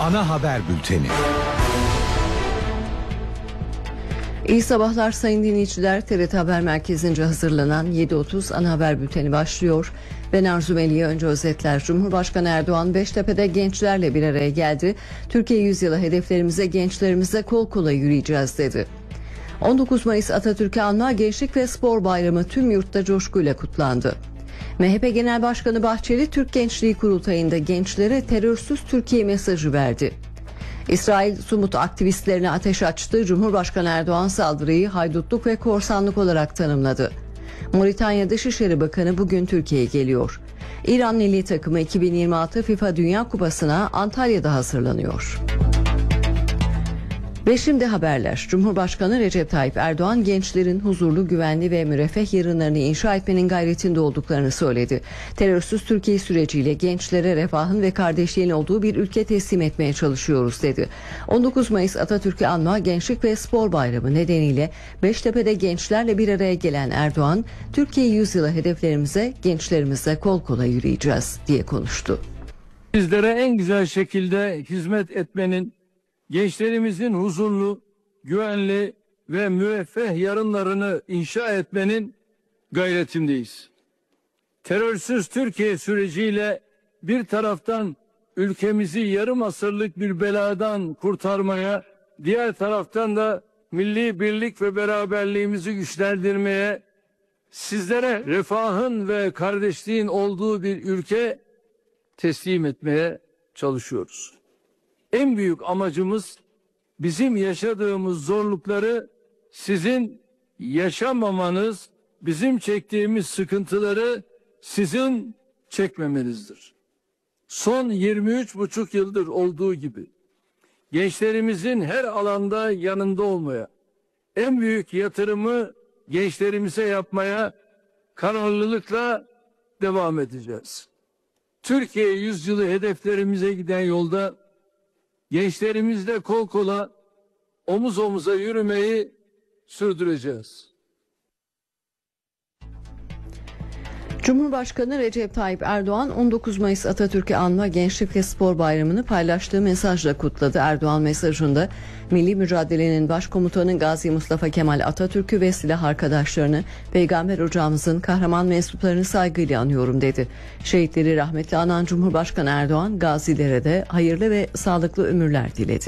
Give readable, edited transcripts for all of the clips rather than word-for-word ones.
Ana haber bülteni. İyi sabahlar sayın dinleyiciler. TRT Haber Merkezi'nce hazırlanan 7.30 ana haber bülteni başlıyor. Ben Arzu Melih. Önce özetler. Cumhurbaşkanı Erdoğan Beştepe'de gençlerle bir araya geldi. Türkiye yüzyılı hedeflerimize, gençlerimize kol kola yürüyeceğiz dedi. 19 Mayıs Atatürk'ü anma Gençlik ve Spor Bayramı tüm yurtta coşkuyla kutlandı. MHP Genel Başkanı Bahçeli Türk Gençliği Kurultayı'nda gençlere terörsüz Türkiye mesajı verdi. İsrail Sumut aktivistlerine ateş açtı. Cumhurbaşkanı Erdoğan saldırıyı haydutluk ve korsanlık olarak tanımladı. Moritanya Dışişleri Bakanı bugün Türkiye'ye geliyor. İran milli takımı 2026 FIFA Dünya Kupası'na Antalya'da hazırlanıyor. Ve şimdi haberler. Cumhurbaşkanı Recep Tayyip Erdoğan gençlerin huzurlu, güvenli ve müreffeh yarınlarını inşa etmenin gayretinde olduklarını söyledi. Terörsüz Türkiye süreciyle gençlere refahın ve kardeşliğin olduğu bir ülke teslim etmeye çalışıyoruz dedi. 19 Mayıs Atatürk'ü anma Gençlik ve Spor Bayramı nedeniyle Beştepe'de gençlerle bir araya gelen Erdoğan, Türkiye yüzyılı hedeflerimize, gençlerimize kol kola yürüyeceğiz diye konuştu. Bizlere en güzel şekilde hizmet etmenin, gençlerimizin huzurlu, güvenli ve müreffeh yarınlarını inşa etmenin gayretindeyiz. Terörsüz Türkiye süreciyle bir taraftan ülkemizi yarım asırlık bir beladan kurtarmaya, diğer taraftan da milli birlik ve beraberliğimizi güçlendirmeye, sizlere refahın ve kardeşliğin olduğu bir ülke teslim etmeye çalışıyoruz. En büyük amacımız bizim yaşadığımız zorlukları sizin yaşamamanız, bizim çektiğimiz sıkıntıları sizin çekmemenizdir. Son 23,5 yıldır olduğu gibi gençlerimizin her alanda yanında olmaya, en büyük yatırımı gençlerimize yapmaya kararlılıkla devam edeceğiz. Türkiye yüzyılı hedeflerimize giden yolda gençlerimizle kol kola, omuz omuza yürümeyi sürdüreceğiz. Cumhurbaşkanı Recep Tayyip Erdoğan 19 Mayıs Atatürk'ü anma Gençlik ve Spor Bayramı'nı paylaştığı mesajla kutladı. Erdoğan mesajında milli mücadelenin başkomutanı Gazi Mustafa Kemal Atatürk'ü ve silah arkadaşlarını, Peygamber ocağımızın kahraman mensuplarını saygıyla anıyorum dedi. Şehitleri rahmetle anan Cumhurbaşkanı Erdoğan gazilere de hayırlı ve sağlıklı ömürler diledi.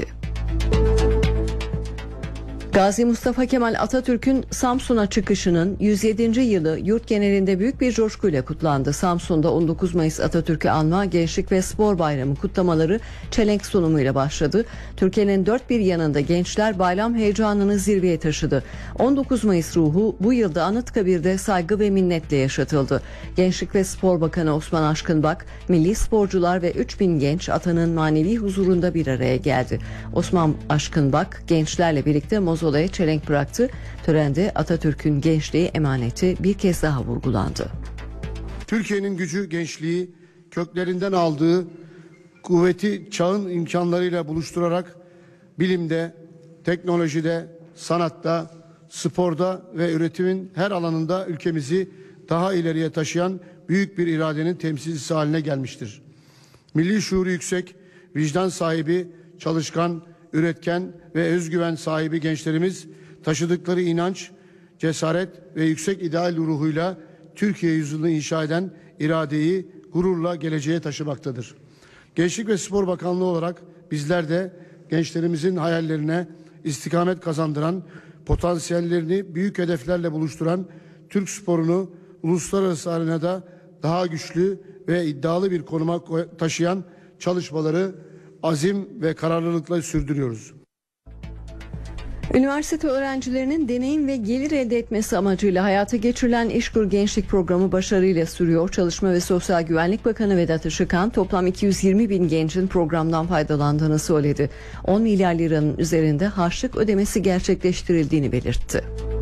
Gazi Mustafa Kemal Atatürk'ün Samsun'a çıkışının 107. yılı yurt genelinde büyük bir coşkuyla kutlandı. Samsun'da 19 Mayıs Atatürk'ü anma Gençlik ve Spor Bayramı kutlamaları çelenk sunumuyla başladı. Türkiye'nin dört bir yanında gençler bayram heyecanını zirveye taşıdı. 19 Mayıs ruhu bu yılda Anıtkabir'de saygı ve minnetle yaşatıldı. Gençlik ve Spor Bakanı Osman Aşkınbak, milli sporcular ve 3000 genç atanın manevi huzurunda bir araya geldi. Osman Aşkınbak gençlerle birlikte mozolaya çelenk bıraktı. Törende Atatürk'ün gençliği emaneti bir kez daha vurgulandı. Türkiye'nin gücü gençliği köklerinden aldığı kuvveti çağın imkanlarıyla buluşturarak bilimde, teknolojide, sanatta, sporda ve üretimin her alanında ülkemizi daha ileriye taşıyan büyük bir iradenin temsilcisi haline gelmiştir. Milli şuuru yüksek, vicdan sahibi, çalışkan, üretken ve özgüven sahibi gençlerimiz taşıdıkları inanç, cesaret ve yüksek ideal ruhuyla Türkiye yüzyılını inşa eden iradeyi gururla geleceğe taşımaktadır. Gençlik ve Spor Bakanlığı olarak bizler de gençlerimizin hayallerine istikamet kazandıran, potansiyellerini büyük hedeflerle buluşturan Türk sporunu uluslararası arenada daha güçlü ve iddialı bir konuma taşıyan çalışmaları azim ve kararlılıkla sürdürüyoruz. Üniversite öğrencilerinin deneyim ve gelir elde etmesi amacıyla hayata geçirilen İşkur Gençlik Programı başarıyla sürüyor. Çalışma ve Sosyal Güvenlik Bakanı Vedat Işıkhan toplam 220 bin gencin programdan faydalandığını söyledi. 10 milyar liranın üzerinde harçlık ödemesi gerçekleştirildiğini belirtti.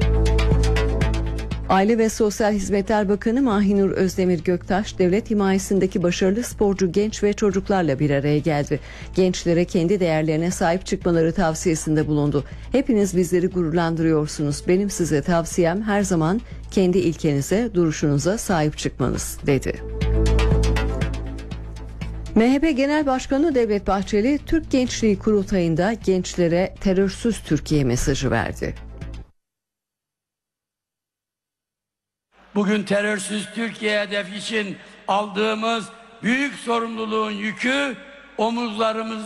Aile ve Sosyal Hizmetler Bakanı Mahinur Özdemir Göktaş, devlet himayesindeki başarılı sporcu genç ve çocuklarla bir araya geldi. Gençlere kendi değerlerine sahip çıkmaları tavsiyesinde bulundu. Hepiniz bizleri gururlandırıyorsunuz. Benim size tavsiyem her zaman kendi ilkenize, duruşunuza sahip çıkmanız, dedi. MHP Genel Başkanı Devlet Bahçeli, Türk Gençliği Kurultayı'nda gençlere terörsüz Türkiye mesajı verdi. Bugün terörsüz Türkiye hedefi için aldığımız büyük sorumluluğun yükü omuzlarımızda.